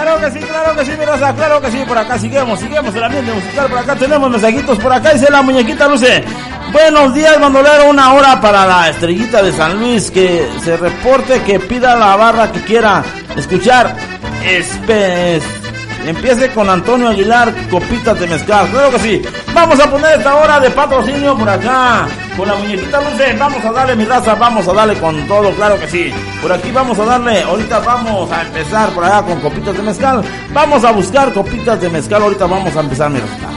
claro que sí, mi raza, claro que sí, por acá seguimos el ambiente musical, por acá tenemos mensajitos, por acá dice la muñequita Luce. Buenos días, bandolero, una hora para la Estrellita de San Luis, que se reporte, que pida la barra que quiera escuchar. Empiece con Antonio Aguilar, copitas de mezcal, claro que sí. Vamos a poner esta hora de patrocinio por acá, con la muñequita Luce. Vamos a darle, mi raza, vamos a darle con todo, claro que sí. Por aquí vamos a darle, ahorita vamos a empezar por allá con copitas de mezcal. Vamos a buscar copitas de mezcal, ahorita vamos a empezar, mi raza.